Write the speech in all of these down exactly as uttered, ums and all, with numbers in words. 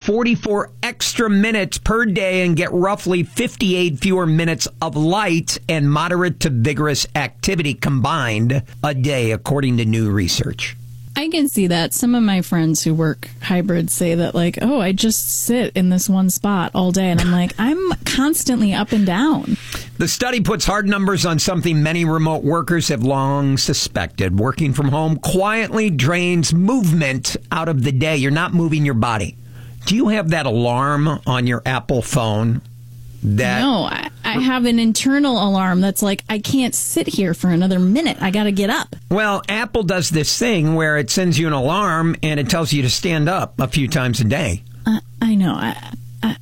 forty-four extra minutes per day and get roughly fifty-eight fewer minutes of light and moderate to vigorous activity combined a day, according to new research. I can see that. Some of my friends who work hybrid say that, like, oh, I just sit in this one spot all day. And I'm like, I'm constantly up and down. The study puts hard numbers on something many remote workers have long suspected. Working from home quietly drains movement out of the day. You're not moving your body. Do you have that alarm on your Apple phone? That No, I, I have an internal alarm that's like, I can't sit here for another minute. I got to get up. Well, Apple does this thing where it sends you an alarm and it tells you to stand up a few times a day. Uh, I know. I, I,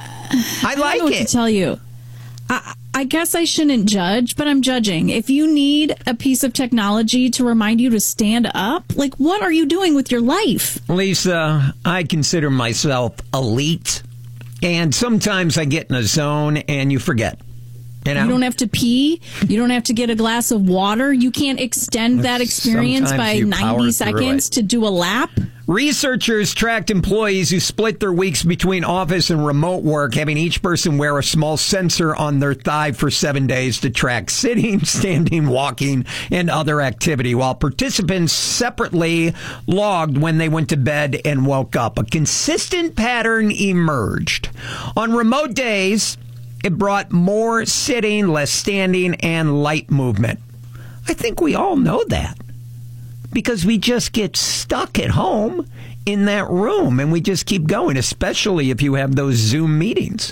I like I don't know it. What to tell you. I, I guess I shouldn't judge, but I'm judging. If you need a piece of technology to remind you to stand up, like, what are you doing with your life? Lisa, I consider myself elite. And sometimes I get in a zone and you forget. You know? You don't have to pee. You don't have to get a glass of water. You can't extend that experience Sometimes by you ninety power seconds through it. to do a lap. Researchers tracked employees who split their weeks between office and remote work, having each person wear a small sensor on their thigh for seven days to track sitting, standing, walking, and other activity, while participants separately logged when they went to bed and woke up. A consistent pattern emerged. On remote days, it brought more sitting, less standing, and light movement. I think we all know that. Because we just get stuck at home in that room and we just keep going, especially if you have those Zoom meetings.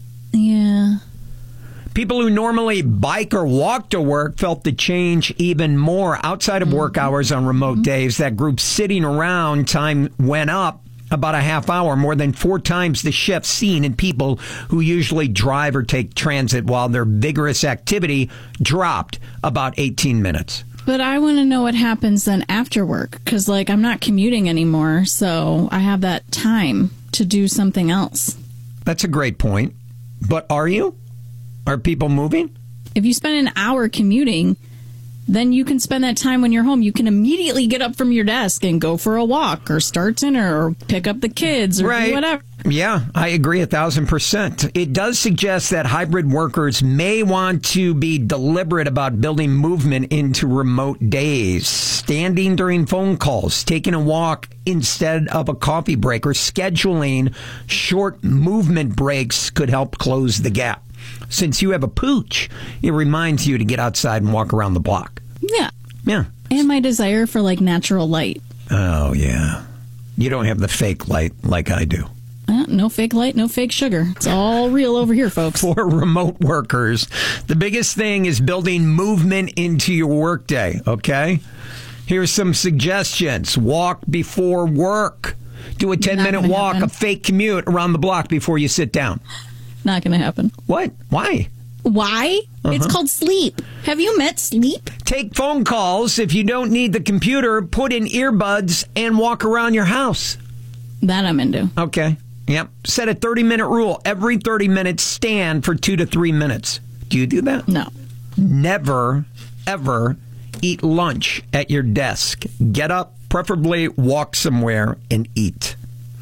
Yeah. People who normally bike or walk to work felt the change even more outside of work hours on remote days. That group sitting around time went up about a half hour, more than four times the shift seen in people who usually drive or take transit, while their vigorous activity dropped about eighteen minutes. But I want to know what happens then after work, because, like, I'm not commuting anymore, so I have that time to do something else. That's a great point. But are you? Are people moving? If you spend an hour commuting, then you can spend that time when you're home. You can immediately get up from your desk and go for a walk or start dinner or pick up the kids or right. do whatever. Yeah, I agree a thousand percent. It does suggest that hybrid workers may want to be deliberate about building movement into remote days. Standing during phone calls, taking a walk instead of a coffee break, or scheduling short movement breaks could help close the gap. Since you have a pooch, it reminds you to get outside and walk around the block. Yeah. Yeah. And my desire for, like, natural light. Oh, yeah. You don't have the fake light like I do. Uh, no fake light, no fake sugar. It's all real over here, folks. For remote workers, the biggest thing is building movement into your workday, okay? Here's some suggestions. Walk before work. Do a ten-minute walk, happen. a fake commute around the block before you sit down. Not going to happen. What? Why? Why? Uh-huh. It's called sleep. Have you met sleep? Take phone calls. If you don't need the computer, put in earbuds and walk around your house. That I'm into. Okay. Yep. Set a thirty-minute rule. Every thirty minutes, stand for two to three minutes. Do you do that? No. Never, ever eat lunch at your desk. Get up, preferably walk somewhere, and eat.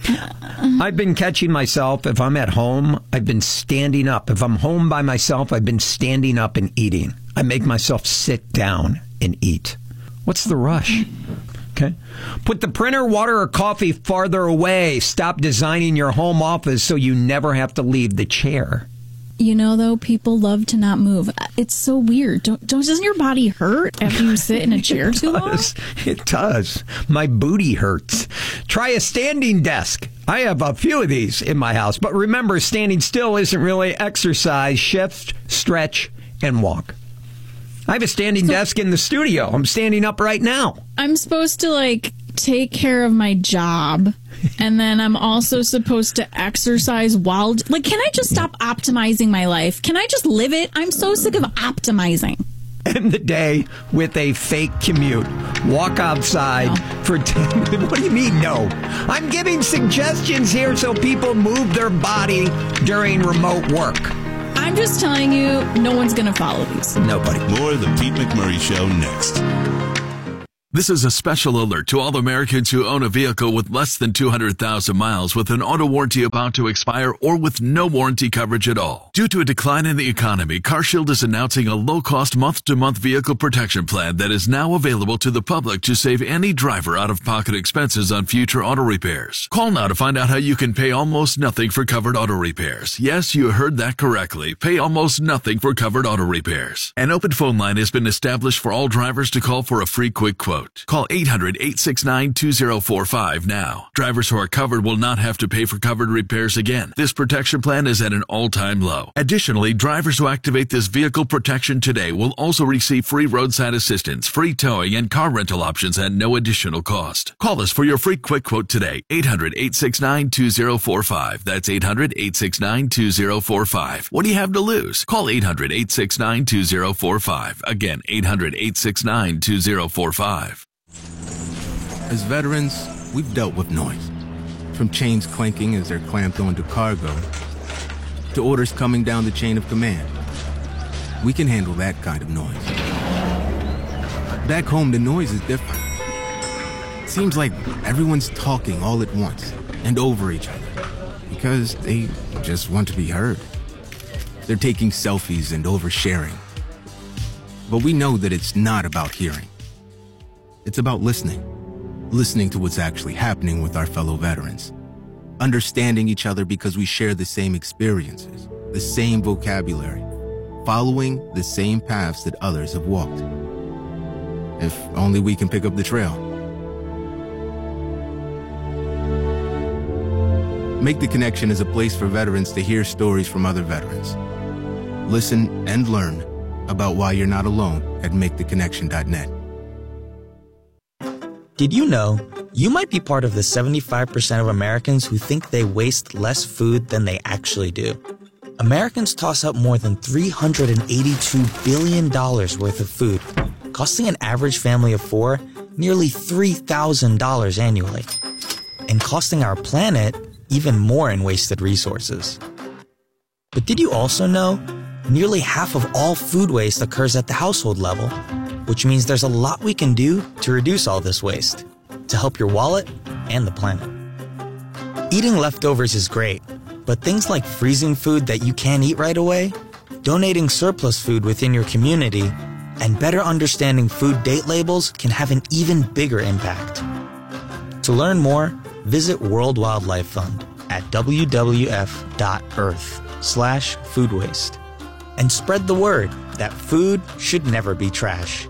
I've been catching myself, if I'm at home, I've been standing up. If I'm home by myself, I've been standing up and eating. I make myself sit down and eat. What's the rush? Okay. Put the printer, water, or coffee farther away. Stop designing your home office so you never have to leave the chair. You know, though, people love to not move. It's so weird. Don't, don't doesn't your body hurt after you sit in a chair too long? It does. My booty hurts. Try a standing desk. I have a few of these in my house. But remember, standing still isn't really exercise. Shift, stretch, and walk. I have a standing so, desk in the studio. I'm standing up right now. I'm supposed to, like, take care of my job, and then I'm also supposed to exercise while... Like, can I just stop optimizing my life? Can I just live it? I'm so sick of optimizing. End the day with a fake commute. Walk outside no. for ten minutes. What do you mean, no? I'm giving suggestions here so people move their body during remote work. I'm just telling you, no one's going to follow these. Nobody. More of the Pete McMurray Show next. This is a special alert to all Americans who own a vehicle with less than two hundred thousand miles with an auto warranty about to expire or with no warranty coverage at all. Due to a decline in the economy, CarShield is announcing a low-cost month-to-month vehicle protection plan that is now available to the public to save any driver out-of-pocket expenses on future auto repairs. Call now to find out how you can pay almost nothing for covered auto repairs. Yes, you heard that correctly. Pay almost nothing for covered auto repairs. An open phone line has been established for all drivers to call for a free quick quote. Call eight hundred, eight six nine, two zero four five now. Drivers who are covered will not have to pay for covered repairs again. This protection plan is at an all-time low. Additionally, drivers who activate this vehicle protection today will also receive free roadside assistance, free towing, and car rental options at no additional cost. Call us for your free quick quote today. eight hundred, eight six nine, two zero four five. That's eight hundred, eight six nine, two zero four five. What do you have to lose? Call eight hundred, eight six nine, two zero four five. Again, eight hundred, eight six nine, two zero four five. As veterans, we've dealt with noise. From chains clanking as they're clamped onto cargo, to orders coming down the chain of command. We can handle that kind of noise. Back home, the noise is different. It seems like everyone's talking all at once and over each other because they just want to be heard. They're taking selfies and oversharing. But we know that it's not about hearing. It's about listening. Listening to what's actually happening with our fellow veterans. Understanding each other because we share the same experiences, the same vocabulary, following the same paths that others have walked. If only we can pick up the trail. Make the Connection is a place for veterans to hear stories from other veterans. Listen and learn about why you're not alone at make the connection dot net. Did you know you might be part of the seventy-five percent of Americans who think they waste less food than they actually do? Americans toss out more than three hundred eighty-two billion dollars worth of food, costing an average family of four nearly three thousand dollars annually, and costing our planet even more in wasted resources. But did you also know nearly half of all food waste occurs at the household level? Which means there's a lot we can do to reduce all this waste, to help your wallet and the planet. Eating leftovers is great, but things like freezing food that you can't eat right away, donating surplus food within your community, and better understanding food date labels can have an even bigger impact. To learn more, visit World Wildlife Fund at w w f dot earth slash food waste and spread the word that food should never be trash.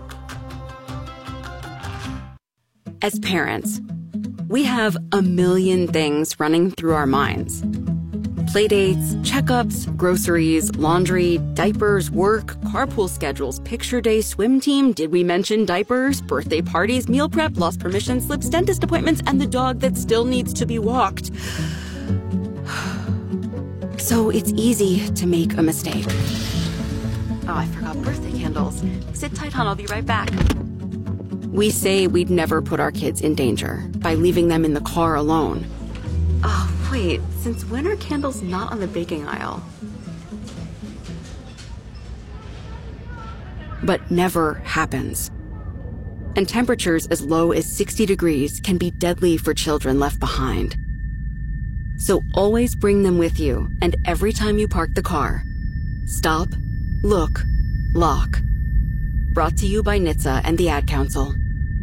As parents, we have a million things running through our minds. Playdates, checkups, groceries, laundry, diapers, work, carpool schedules, picture day, swim team, did we mention diapers, birthday parties, meal prep, lost permission slips, dentist appointments, and the dog that still needs to be walked. So it's easy to make a mistake. Oh, I forgot birthday candles. Sit tight, hon, I'll be right back. We say we'd never put our kids in danger by leaving them in the car alone. Oh, wait, since when are candles not on the baking aisle? But never happens. And temperatures as low as sixty degrees can be deadly for children left behind. So always bring them with you, and every time you park the car, stop, look, lock. Brought to you by N H T S A and the Ad Council.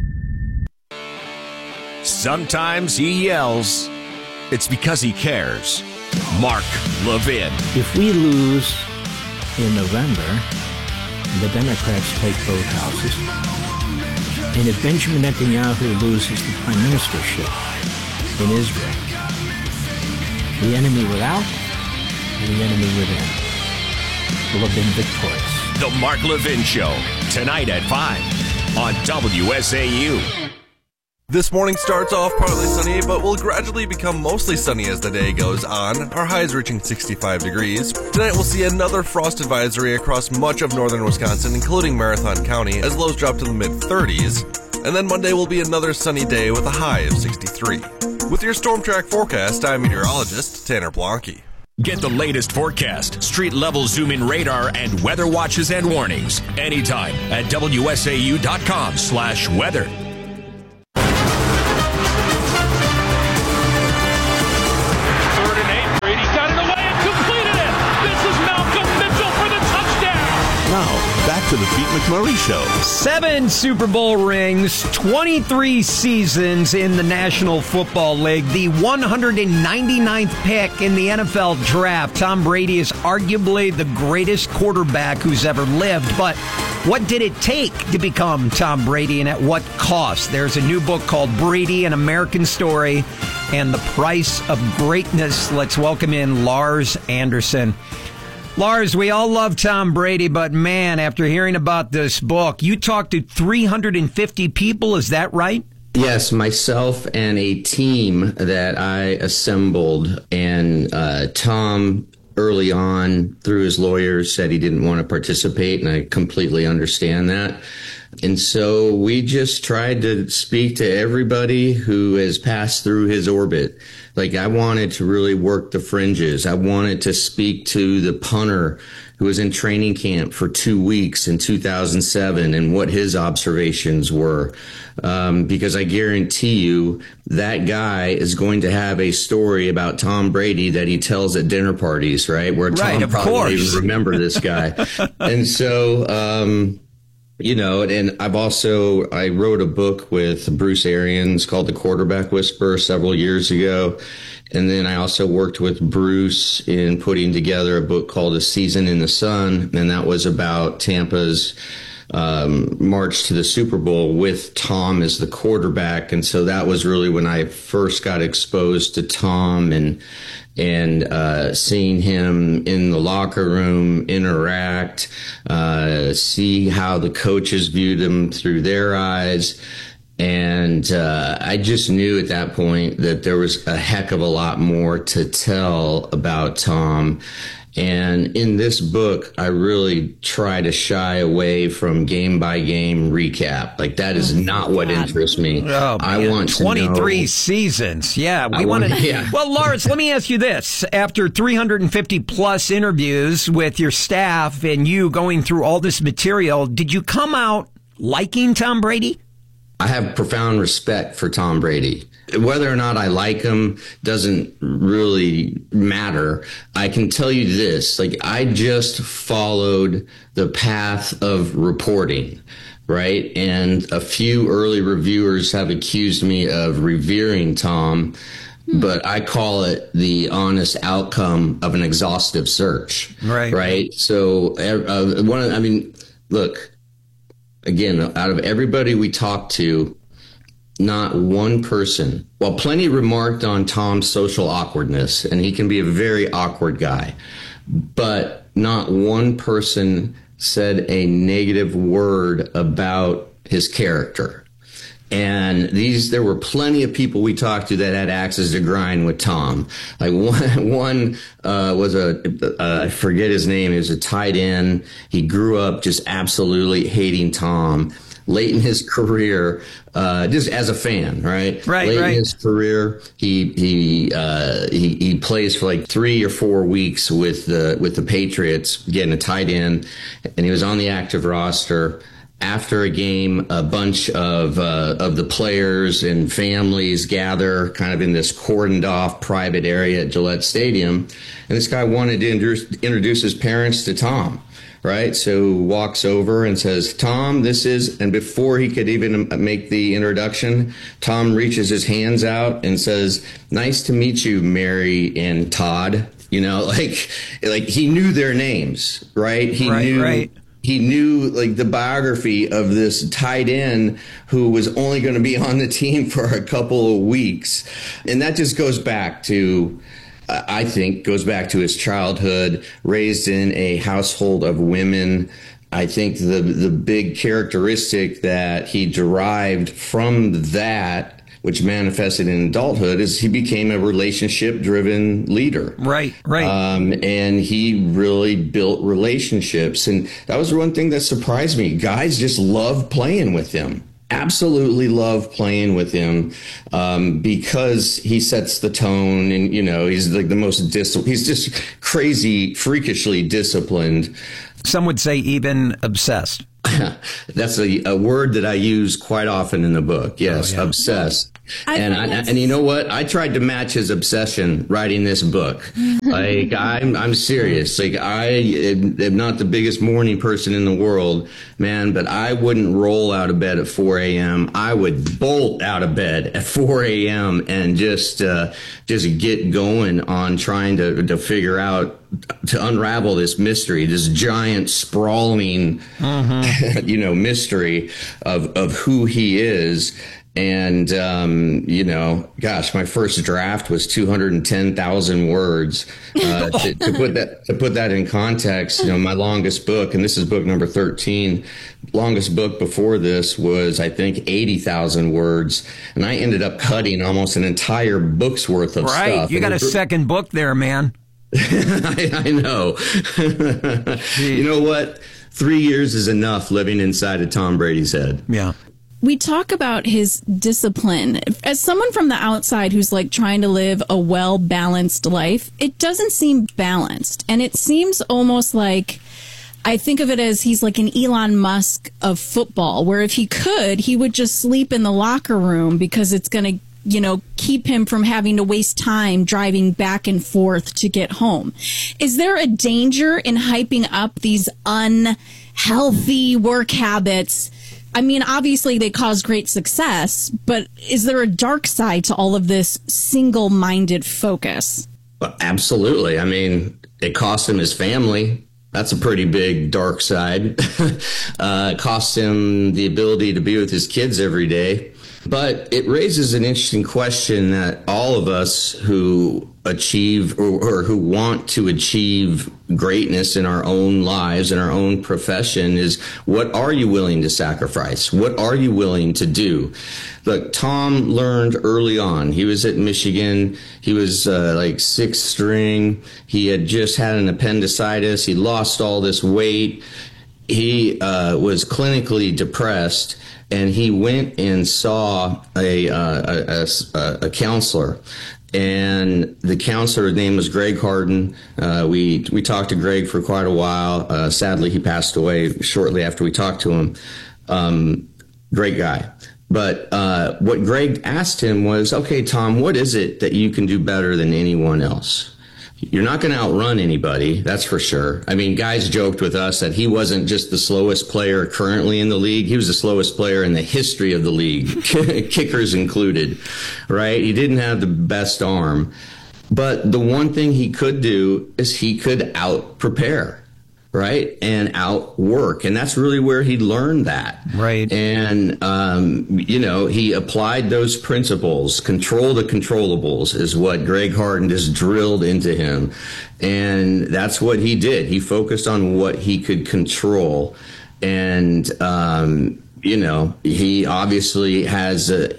Sometimes he yells. It's because he cares. Mark Levin. If we lose in November, the Democrats take both houses. And if Benjamin Netanyahu loses the prime ministership in Israel, the enemy without and the enemy within will have been victorious. The Mark Levin Show, tonight at five on W S A U. This morning starts off partly sunny, but will gradually become mostly sunny as the day goes on, our highs reaching sixty-five degrees. Tonight we'll see another frost advisory across much of northern Wisconsin, including Marathon County, as lows drop to the mid-thirties. And then Monday will be another sunny day with a high of sixty-three. With your Storm Track forecast, I'm meteorologist Tanner Blanke. Get the latest forecast, street-level zoom-in radar, and weather watches and warnings anytime at W S A U dot com slash weather. to the Pete McMurray Show. Seven Super Bowl rings, twenty-three seasons in the National Football League, the one hundred ninety-ninth pick in the N F L draft. Tom Brady is arguably the greatest quarterback who's ever lived, but what did it take to become Tom Brady, and at what cost? There's a new book called Brady, An American Story, and the Price of Greatness. Let's welcome in Lars Anderson. Lars, we all love Tom Brady, but man, after hearing about this book, you talked to three hundred fifty people, is that right? Yes, myself and a team that I assembled, and uh, Tom early on, through his lawyers, said he didn't want to participate, and I completely understand that. And so we just tried to speak to everybody who has passed through his orbit. Like, I wanted to really work the fringes. I wanted to speak to the punter who was in training camp for two weeks in two thousand seven and what his observations were. Um, because I guarantee you that guy is going to have a story about Tom Brady that he tells at dinner parties, right? Where Tom right, of probably course. even remember this guy. And so, um, you know, and I've also, I wrote a book with Bruce Arians called The Quarterback Whisperer several years ago. And then I also worked with Bruce in putting together a book called A Season in the Sun. And that was about Tampa's um, march to the Super Bowl with Tom as the quarterback. And so that was really when I first got exposed to Tom and and uh, seeing him in the locker room interact, uh, see how the coaches viewed him through their eyes. And uh, I just knew at that point that there was a heck of a lot more to tell about Tom. And in this book, I really try to shy away from game by game recap. Like, that is not what interests me. Oh, I want to twenty-three know, seasons. Yeah, we I want wanna- to. yeah. Well, Lars, let me ask you this: after three hundred fifty plus interviews with your staff and you going through all this material, did you come out liking Tom Brady? I have profound respect for Tom Brady. Whether or not I like him doesn't really matter. I can tell you this, like, I just followed the path of reporting, right? And a few early reviewers have accused me of revering Tom, but I call it the honest outcome of an exhaustive search. Right. Right. So, uh, one of, I mean, look, again, out of everybody we talked to, not one person, while plenty remarked on Tom's social awkwardness, and he can be a very awkward guy, but not one person said a negative word about his character. And these, there were plenty of people we talked to that had axes to grind with Tom. Like one, one uh, was a, uh, I forget his name. He was a tight end. He grew up just absolutely hating Tom. Late in his career, uh, just as a fan, right? Right, Late right. in his career, he he uh, he he plays for like three or four weeks with the with the Patriots, getting a tight end, and he was on the active roster. After a game, a bunch of uh, of the players and families gather kind of in this cordoned off private area at Gillette Stadium. And this guy wanted to introduce, introduce his parents to Tom, right? So walks over and says, Tom, this is, and before he could even make the introduction, Tom reaches his hands out and says, nice to meet you, Mary and Todd. You know, like, like he knew their names, right? He Right, knew. right. He knew, like, the biography of this tight end who was only going to be on the team for a couple of weeks. And that just goes back to, uh, I think, goes back to his childhood, raised in a household of women. I think the the big characteristic that he derived from that, which manifested in adulthood, is he became a relationship-driven leader. Right, right. Um, and he really built relationships. And that was one thing that surprised me. Guys just love playing with him. Absolutely love playing with him um, because he sets the tone, and, you know, he's like the most dis- he's just crazy, freakishly disciplined. Some would say even obsessed. That's a, a word that I use quite often in the book. Yes, Oh, yeah. obsessed. I and I, and you know what? I tried to match his obsession writing this book. Like I'm, I'm serious. Like I am, am not the biggest morning person in the world, man, but I wouldn't roll out of bed at four a.m. I would bolt out of bed at four a.m. and just, uh, just get going on trying to, to figure out, to unravel this mystery, this giant sprawling, mm-hmm. you know, mystery of, of who he is. And, um, you know, gosh, my first draft was two hundred ten thousand words. Uh, to, to put that, to put that in context, you know, my longest book, and this is book number thirteen, longest book before this was, I think, eighty thousand words. And I ended up cutting almost an entire book's worth of right. stuff. You got a second book there, man. I, I know. You know what? Three years is enough living inside of Tom Brady's head. Yeah. We talk about his discipline. As someone from the outside who's like trying to live a well-balanced life, it doesn't seem balanced. And it seems almost like, I think of it as he's like an Elon Musk of football, where if he could, he would just sleep in the locker room because it's going to, you know, keep him from having to waste time driving back and forth to get home. Is there a danger in hyping up these unhealthy work habits? I mean, obviously they cause great success, but is there a dark side to all of this single-minded focus? Well, absolutely. I mean, it cost him his family. That's a pretty big dark side. uh, it costs him the ability to be with his kids every day. But it raises an interesting question that all of us who achieve or, or who want to achieve greatness in our own lives, in our own profession, is what are you willing to sacrifice? What are you willing to do? Look, Tom learned early on. He was at Michigan. He was uh, like sixth string. He had just had an appendicitis. He lost all this weight. He uh, was clinically depressed. And he went and saw a, uh, a, a, a counselor, and the counselor's name was Greg Harden. Uh, we we talked to Greg for quite a while. Uh, sadly, he passed away shortly after we talked to him. Um, great guy. But uh, what Greg asked him was, okay, Tom, what is it that you can do better than anyone else? You're not going to outrun anybody, that's for sure. I mean, guys joked with us that he wasn't just the slowest player currently in the league. He was the slowest player in the history of the league, kickers included, right? He didn't have the best arm. But the one thing he could do is he could out-prepare, right? And outwork. And that's really where he learned that. Right. And, um, you know, he applied those principles. Control the controllables is what Greg Harden just drilled into him. And that's what he did. He focused on what he could control. And, um, you know, he obviously has a,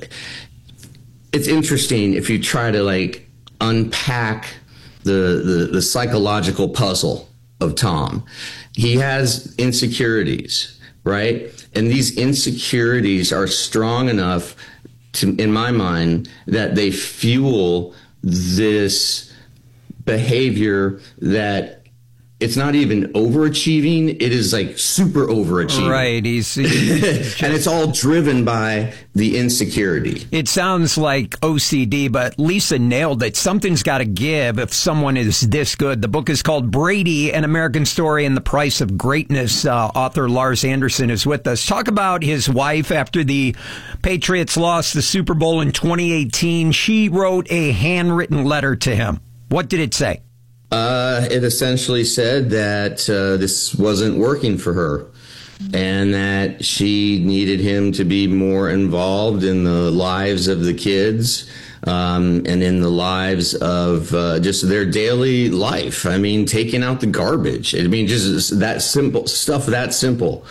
it's interesting if you try to like unpack the, the, the psychological puzzle of Tom. He has insecurities, right? And these insecurities are strong enough to, in my mind, that they fuel this behavior that it's not even overachieving. It is like super overachieving. Right. He's, he's and it's all driven by the insecurity. It sounds like O C D, but Lisa nailed it. Something's got to give if someone is this good. The book is called Brady, An American Story and the Price of Greatness. Uh, author Lars Anderson is with us. Talk about his wife after the Patriots lost the Super Bowl in twenty eighteen. She wrote a handwritten letter to him. What did it say? Uh, it essentially said that uh, this wasn't working for her and that she needed him to be more involved in the lives of the kids um, and in the lives of uh, just their daily life. I mean, taking out the garbage. I mean, just that simple stuff, that simple.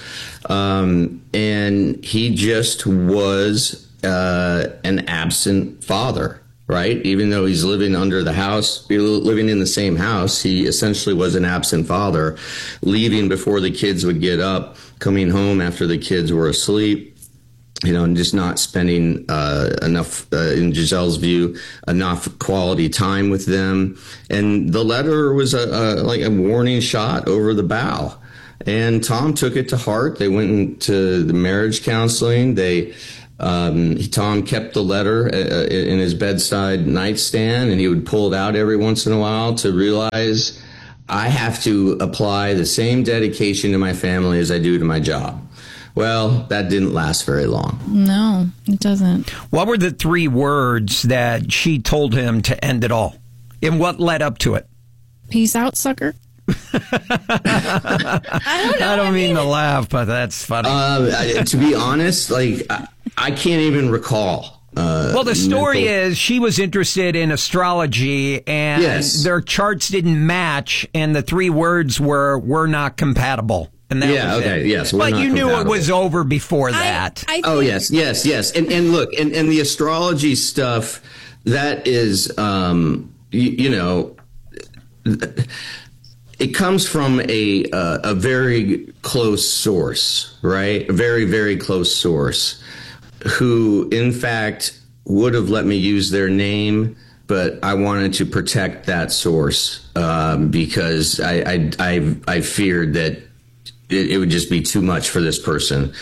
Um, and he just was uh, an absent father. Right? Even though he's living under the house, living in the same house, he essentially was an absent father, leaving before the kids would get up, coming home after the kids were asleep, you know, and just not spending uh, enough, uh, in Giselle's view, enough quality time with them. And the letter was a, a like a warning shot over the bow. And Tom took it to heart. They went into the marriage counseling. They Um, Tom kept the letter uh, in his bedside nightstand, and he would pull it out every once in a while to realize I have to apply the same dedication to my family as I do to my job. Well, that didn't last very long. No, it doesn't. What were the three words that she told him to end it all? And what led up to it? Peace out, sucker. I don't know. I don't I mean mean to laugh, but that's funny. Uh, to be honest, like I, I can't even recall. Uh, well, the story mental- is she was interested in astrology, and Yes. their charts didn't match, and the three words were "we're not compatible." And that Yeah, was okay, it. yes, we're but not you knew compatible. it was over before that. I Oh think- yes, yes, yes. And and look, and, and the astrology stuff, that is, um, you, you know, it comes from a uh, a very close source, right? A very very close source, who in fact would have let me use their name, but I wanted to protect that source um, because I I I, I feared that it, it would just be too much for this person.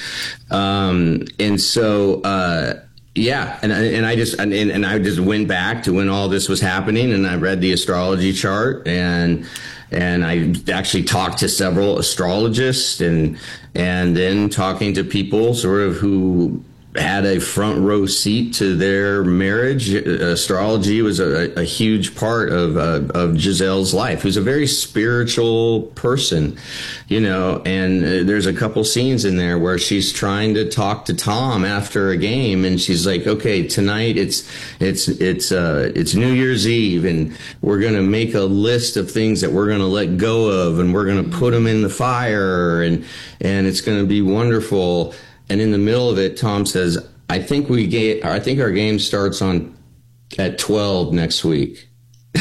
Um, and so, uh, yeah. And, and I just, and, and I just went back to when all this was happening, and I read the astrology chart, and, and I actually talked to several astrologists, and, and then talking to people sort of who had a front row seat to their marriage. Astrology was a, a huge part of uh, of Giselle's life, who's a very spiritual person, you know, and uh, there's a couple scenes in there where she's trying to talk to Tom after a game, and she's like, okay, tonight it's it's it's uh it's New Year's Eve, and we're going to make a list of things that we're going to let go of, and we're going to put them in the fire, and and it's going to be wonderful. And in the middle of it, Tom says, I think we get, I think our game starts on at twelve next week.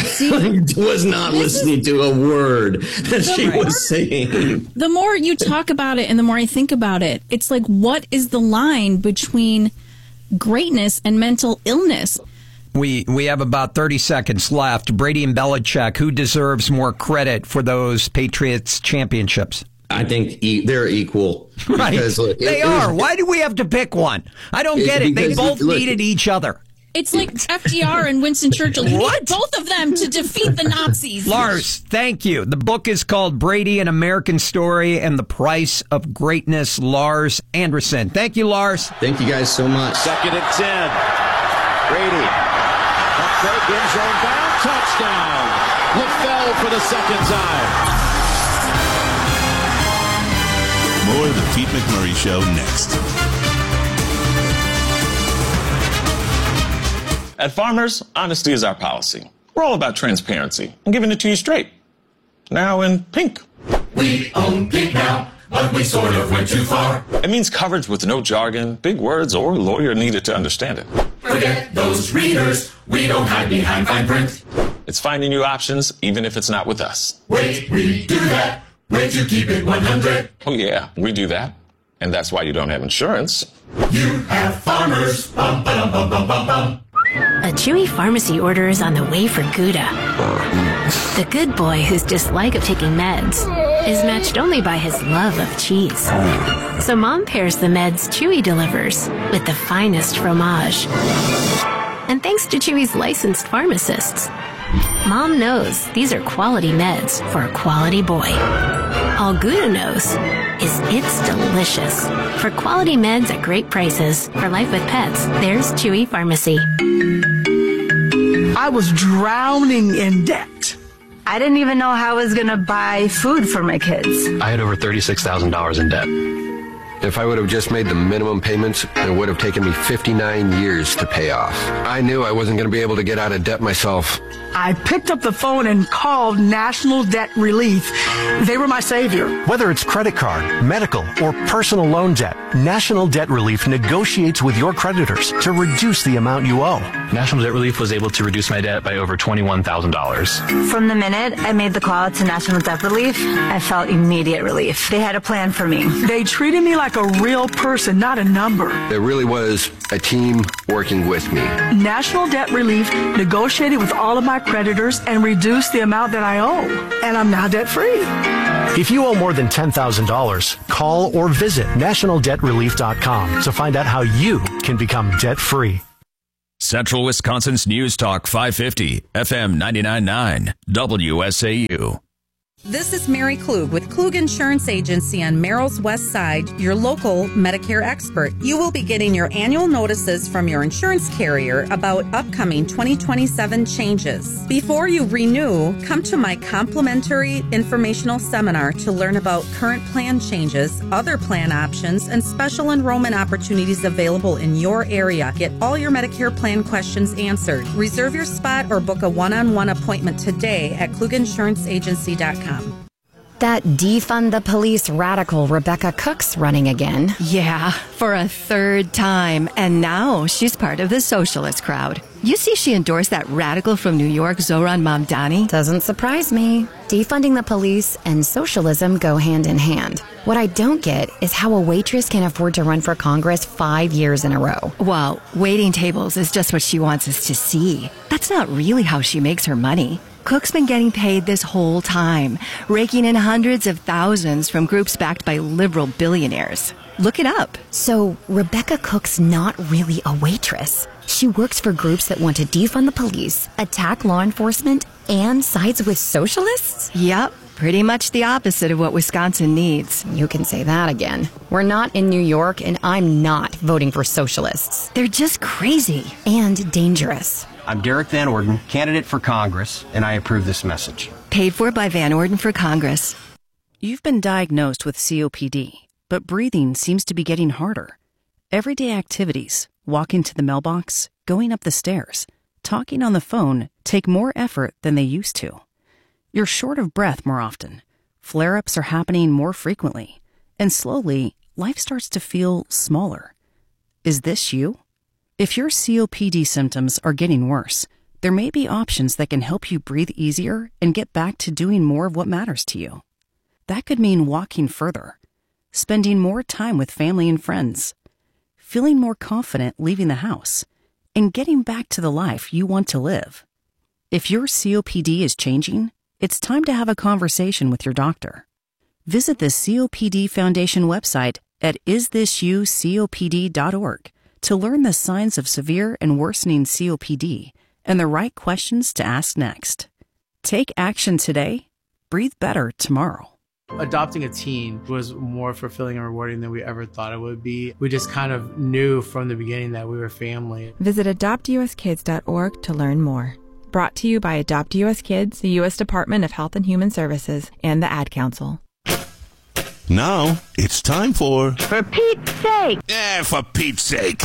I was not listening to a word that she more- was saying. The more you talk about it and the more I think about it, it's like, what is the line between greatness and mental illness? We we have about thirty seconds left. Brady and Belichick, who deserves more credit for those Patriots championships? I think e- they're equal. Right. Because, look, they it- it was- are. Why do we have to pick one? I don't It's get it. They because, both look, needed each other. It's like F D R and Winston Churchill. You What? need both of them to defeat the Nazis. Lars, thank you. The book is called Brady, An American Story and the Price of Greatness. Lars Anderson. Thank you, Lars. Thank you guys so much. Second and ten. Brady. Up fake, end zone bound. Touchdown. LaFell for the second time. More of the Pete McMurray Show next. At Farmers, honesty is our policy. We're all about transparency and giving it to you straight. Now in pink. We own pink now, but we sort of went too far. It means coverage with no jargon, big words, or lawyer needed to understand it. Forget those readers, we don't hide behind fine print. It's finding new options, even if it's not with us. Wait, we do that. Way to keep it one hundred. Oh yeah, we do that. And that's why you don't have insurance. You have Farmers. Bum, bum, bum, bum, bum, bum. A Chewy pharmacy order is on the way for Gouda. The good boy whose dislike of taking meds is matched only by his love of cheese. So Mom pairs the meds Chewy delivers with the finest fromage. And thanks to Chewy's licensed pharmacists, Mom knows these are quality meds for a quality boy. All Gouda knows is it's delicious. For quality meds at great prices, for life with pets, there's Chewy Pharmacy. I was drowning in debt. I didn't even know how I was going to buy food for my kids. I had over thirty-six thousand dollars in debt. If I would have just made the minimum payments, it would have taken me fifty-nine years to pay off. I knew I wasn't going to be able to get out of debt myself. I picked up the phone and called National Debt Relief. They were my savior. Whether it's credit card, medical, or personal loan debt, National Debt Relief negotiates with your creditors to reduce the amount you owe. National Debt Relief was able to reduce my debt by over twenty-one thousand dollars. From the minute I made the call to National Debt Relief, I felt immediate relief. They had a plan for me. They treated me like a real person, not a number. It really was a team working with me. National Debt Relief negotiated with all of my creditors and reduced the amount that I owe. And I'm now debt-free. If you owe more than ten thousand dollars, call or visit national debt relief dot com to find out how you can become debt-free. Central Wisconsin's News Talk five fifty, F M ninety-nine point nine, W S A U. This is Mary Klug with Klug Insurance Agency on Merrill's West Side, your local Medicare expert. You will be getting your annual notices from your insurance carrier about upcoming twenty twenty-seven changes. Before you renew, come to my complimentary informational seminar to learn about current plan changes, other plan options, and special enrollment opportunities available in your area. Get all your Medicare plan questions answered. Reserve your spot or book a one-on-one appointment today at klug insurance agency dot com. That defund the police radical Rebecca Cook's running again. Yeah, for a third time. And now she's part of the socialist crowd. You see she endorsed that radical from New York, Zohran Mamdani? Doesn't surprise me. Defunding the police and socialism go hand in hand. What I don't get is how a waitress can afford to run for Congress five years in a row. Well, waiting tables is just what she wants us to see. That's not really how she makes her money. Cook's been getting paid this whole time, raking in hundreds of thousands from groups backed by liberal billionaires. Look it up. So Rebecca Cook's not really a waitress. She works for groups that want to defund the police, attack law enforcement, and sides with socialists? Yep. Pretty much the opposite of what Wisconsin needs. You can say that again. We're not in New York, and I'm not voting for socialists. They're just crazy. And dangerous. I'm Derek Van Orden, candidate for Congress, and I approve this message. Paid for by Van Orden for Congress. You've been diagnosed with C O P D, but breathing seems to be getting harder. Everyday activities, walking to the mailbox, going up the stairs, talking on the phone take more effort than they used to. You're short of breath more often. Flare-ups are happening more frequently. And slowly, life starts to feel smaller. Is this you? If your C O P D symptoms are getting worse, there may be options that can help you breathe easier and get back to doing more of what matters to you. That could mean walking further, spending more time with family and friends, feeling more confident leaving the house, and getting back to the life you want to live. If your C O P D is changing, it's time to have a conversation with your doctor. Visit the C O P D Foundation website at is this you C O P D dot org to learn the signs of severe and worsening C O P D and the right questions to ask next. Take action today. Breathe better tomorrow. Adopting a teen was more fulfilling and rewarding than we ever thought it would be. We just kind of knew from the beginning that we were family. Visit adopt U S kids dot org to learn more. Brought to you by Adopt U S Kids, the U S Department of Health and Human Services, and the Ad Council. Now, it's time for... For Pete's sake! Yeah, for Pete's sake!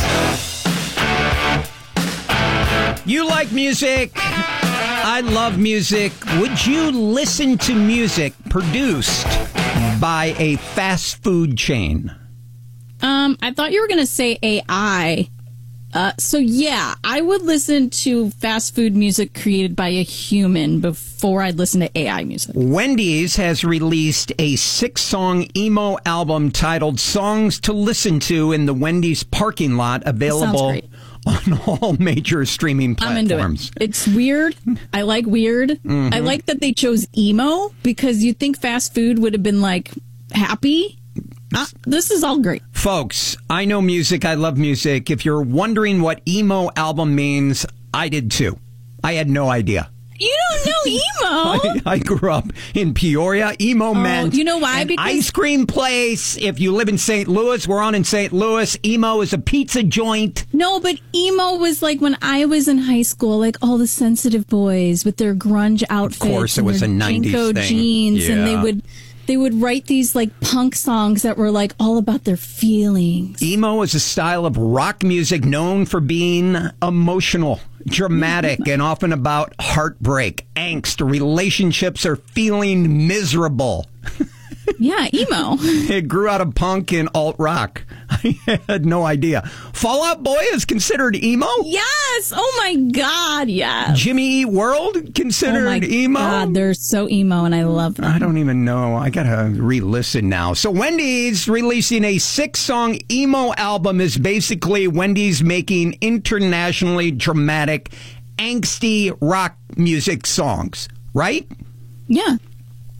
You like music? I love music. Would you listen to music produced by a fast food chain? Um, I thought you were going to say A I. Uh, so, yeah, I would listen to fast food music created by a human before I'd listen to A I music. Wendy's has released a six-song emo album titled Songs to Listen to in the Wendy's parking lot, available on all major streaming platforms. I'm into it. It's weird. I like weird. Mm-hmm. I like that they chose emo because you'd think fast food would have been, like, happy. Uh, this is all great. Folks, I know music. I love music. If you're wondering what emo album means, I did too. I had no idea. You don't know emo? I, I grew up in Peoria. Emo oh, meant you know why? an because ice cream place. If you live in Saint Louis, we're on in Saint Louis. Emo is a pizza joint. No, but emo was like when I was in high school, like all the sensitive boys with their grunge outfits. Of course, it was a nineties Jinko thing. jeans, Yeah. and they would... They would write these like punk songs that were like all about their feelings. Emo is a style of rock music known for being emotional, dramatic, and often about heartbreak, angst, relationships, or feeling miserable. Yeah, emo. It grew out of punk and alt rock. I had no idea. Fall Out Boy is considered emo? Yes. Oh my God. Yes. Jimmy Eat World considered oh my emo? God, they're so emo, and I love them. I don't even know. I gotta re-listen now. So Wendy's releasing a six-song emo album is basically Wendy's making internationally dramatic, angsty rock music songs, right? Yeah.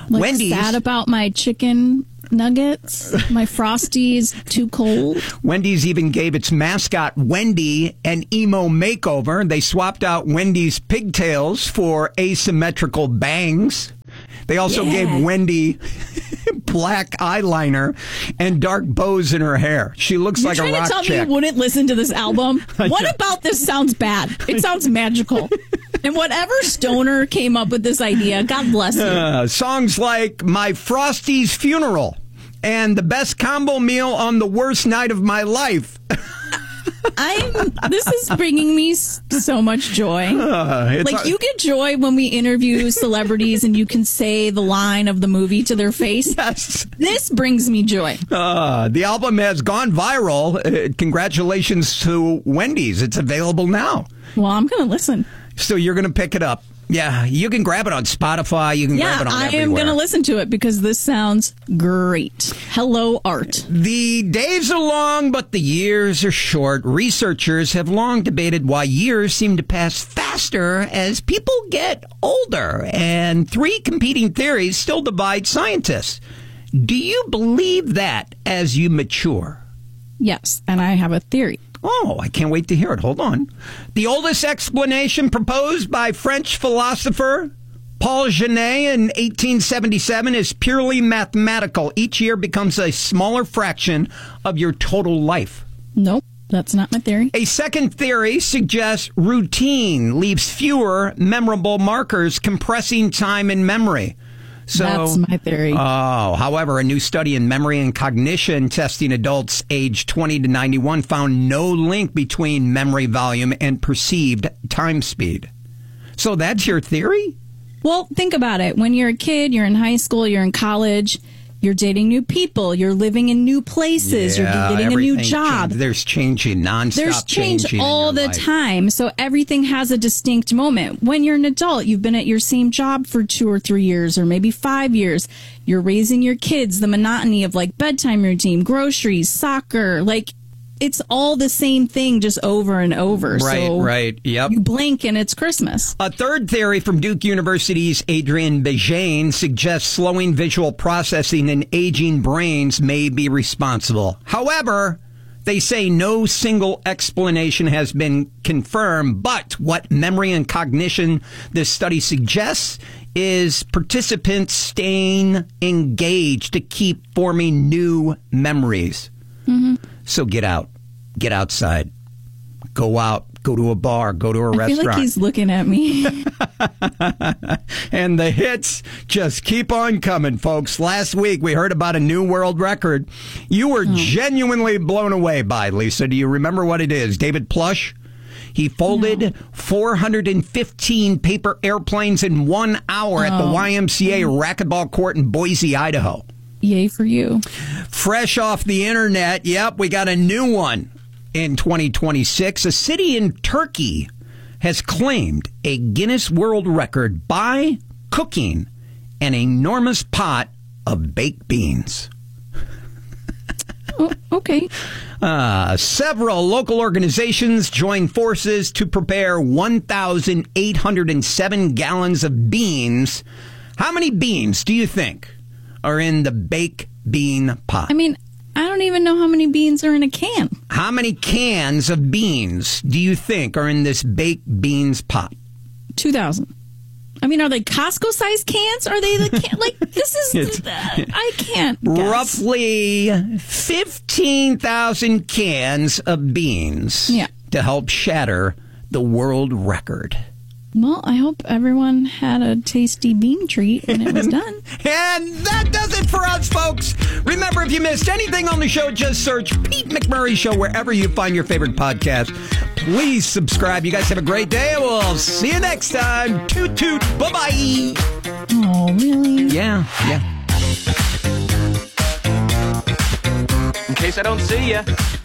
Like Wendy's. sad about my chicken nuggets, my Frosties, too cold. Wendy's even gave its mascot, Wendy, an emo makeover. They swapped out Wendy's pigtails for asymmetrical bangs. They also Yeah. gave Wendy black eyeliner and dark bows in her hair. She looks You're like a trying rock to tell chick. me you wouldn't listen to this album? What about this sounds bad? It sounds magical. And whatever stoner came up with this idea, God bless you. Uh, songs like My Frosty's Funeral and The Best Combo Meal on the Worst Night of My Life. I'm. This is bringing me s- so much joy. Uh, it's like a- you get joy when we interview celebrities and you can say the line of the movie to their face. Yes. This brings me joy. Uh, the album has gone viral. Uh, congratulations to Wendy's. It's available now. Well, I'm going to listen. So you're going to pick it up. Yeah, you can grab it on Spotify. You can Yeah, grab it on I everywhere. am going to listen to it because this sounds great. Hello, art. The days are long, but the years are short. Researchers have long debated why years seem to pass faster as people get older, and three competing theories still divide scientists. Do you believe that as you mature? Yes, and I have a theory. Oh, I can't wait to hear it. Hold on. The oldest explanation proposed by French philosopher Paul Genet in eighteen seventy-seven is purely mathematical. Each year becomes a smaller fraction of your total life. Nope, that's not my theory. A second theory suggests routine leaves fewer memorable markers, compressing time in memory. So, That's my theory. Oh, however, a new study in memory and cognition testing adults aged twenty to ninety-one found no link between memory volume and perceived time speed. So that's your theory? Well, think about it. When you're a kid, you're in high school, you're in college, you're dating new people, you're living in new places, Yeah, you're getting a new everything job. change- There's changing, nonstop There's change changing in all your the life. time. So everything has a distinct moment. When you're an adult, you've been at your same job for two or three years or maybe five years. You're raising your kids, the monotony of like bedtime routine, groceries, soccer, like it's all the same thing just over and over. Right, so right, yep. You blink and it's Christmas. A third theory from Duke University's Adrian Bejane suggests slowing visual processing in aging brains may be responsible. However, they say no single explanation has been confirmed, but what memory and cognition this study suggests is participants staying engaged to keep forming new memories. Mm-hmm. So get out. Get outside. Go out. Go to a bar. Go to a I restaurant. feel like he's looking at me. And the hits just keep on coming, folks. Last week, we heard about a new world record you were Oh. genuinely blown away by, Lisa. Do you remember what it is? David Plush? He folded No. four hundred fifteen paper airplanes in one hour at the Oh. Y M C A racquetball court in Boise, Idaho. Yay for you. Fresh off the internet, yep, we got a new one. In twenty twenty-six, a city in Turkey has claimed a Guinness World Record by cooking an enormous pot of baked beans. Oh, okay. Uh, several local organizations joined forces to prepare one thousand eight hundred seven gallons of beans. How many beans do you think are in the baked bean pot? I mean, I don't even know how many beans are in a can. How many cans of beans do you think are in this baked beans pot? two thousand. I mean, are they Costco-sized cans? Are they the can? Like, this is... It's- I can't guess. Roughly fifteen thousand cans of beans Yeah. to help shatter the world record. Well, I hope everyone had a tasty bean treat when it was done. And that does it for us, folks. Remember, if you missed anything on the show, just search Pete McMurray Show wherever you find your favorite podcast. Please subscribe. You guys have a great day. We'll see you next time. Toot toot. Bye-bye. Oh, really? Yeah, yeah. In case I don't see ya.